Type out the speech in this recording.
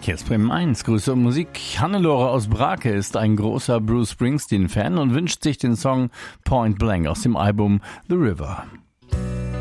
Hier ist Bremen 1, Grüße und Musik. Hannelore aus Brake ist ein großer Bruce Springsteen-Fan und wünscht sich den Song Point Blank aus dem Album The River.